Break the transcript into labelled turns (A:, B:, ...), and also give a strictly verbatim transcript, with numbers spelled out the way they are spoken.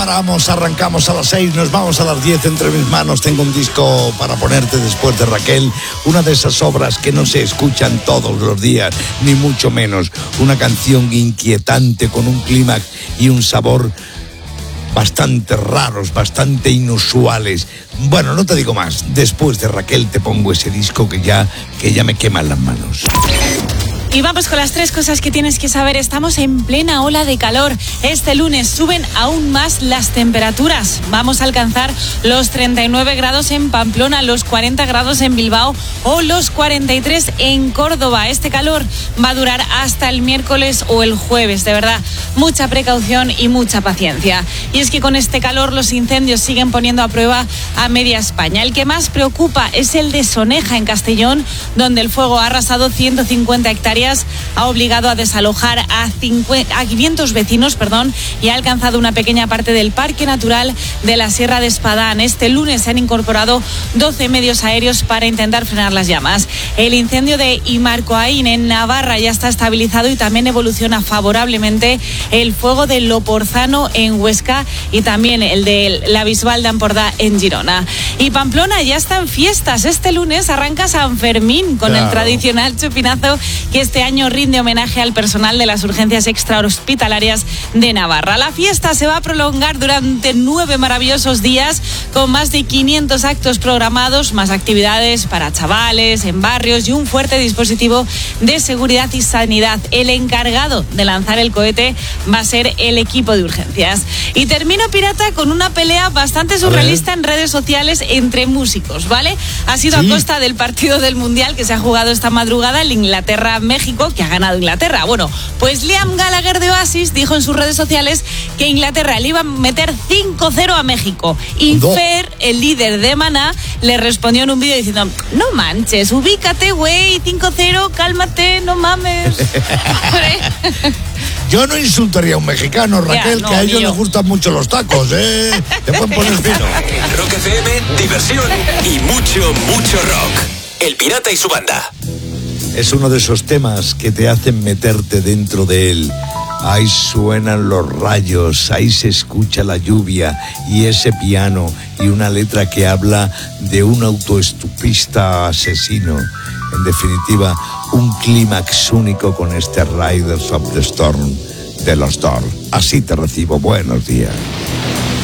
A: Paramos, arrancamos a las seis, nos vamos a las diez. Entre mis manos tengo un disco para ponerte después de Raquel. Una de esas obras que no se escuchan todos los días, ni mucho menos. Una canción inquietante con un clímax y un sabor bastante raros, bastante inusuales. Bueno, no te digo más. Después de Raquel te pongo ese disco que ya, que ya me queman las manos.
B: Y vamos con las tres cosas que tienes que saber. Estamos en plena ola de calor. Este lunes suben aún más las temperaturas. Vamos a alcanzar los treinta y nueve grados en Pamplona, los cuarenta grados en Bilbao o los cuarenta y tres en Córdoba. Este calor va a durar hasta el miércoles o el jueves. De verdad, mucha precaución y mucha paciencia. Y es que con este calor los incendios siguen poniendo a prueba a media España. El que más preocupa es el de Soneja, en Castellón, donde el fuego ha arrasado ciento cincuenta hectáreas, ha obligado a desalojar a, cincuenta, a quinientos vecinos, perdón, y ha alcanzado una pequeña parte del Parque Natural de la Sierra de Espadán. Este lunes se han incorporado doce medios aéreos para intentar frenar las llamas. El incendio de Imarcoaín, en Navarra, ya está estabilizado y también evoluciona favorablemente el fuego de Loporzano, en Huesca, y también el de la Bisbal de Ampordà, en Girona. Y Pamplona ya está en fiestas. Este lunes arranca San Fermín con claro. el tradicional chupinazo que este año rinde homenaje al personal de las urgencias extrahospitalarias de Navarra. La fiesta se va a prolongar durante nueve maravillosos días, con más de quinientos actos programados, más actividades para chavales en barrios y un fuerte dispositivo de seguridad y sanidad. El encargado de lanzar el cohete va a ser el equipo de urgencias. Y termino, pirata, con una pelea bastante surrealista en redes sociales entre músicos, ¿vale? Ha sido sí. a costa del partido del Mundial que se ha jugado esta madrugada, el Inglaterra-México, que ha ganado Inglaterra. Bueno, pues Liam Gallagher de Oasis dijo en sus redes sociales que Inglaterra le iba a meter cinco cero a México. Y no. Fer, el líder de Maná, le respondió en un vídeo diciendo: no manches, ubícate, güey, cinco cero, cálmate, no mames.
A: Yo no insultaría a un mexicano, Raquel, ya, no, que a ellos les gustan mucho los tacos, ¿eh? Te pueden poner fino.
C: En Rock F M, diversión y mucho, mucho rock. El Pirata y su banda.
A: Es uno de esos temas que te hacen meterte dentro de él. Ahí suenan los rayos, ahí se escucha la lluvia y ese piano y una letra que habla de un autoestupista asesino. En definitiva, un clímax único con este Riders of the Storm de los Doors. Así te recibo. Buenos días.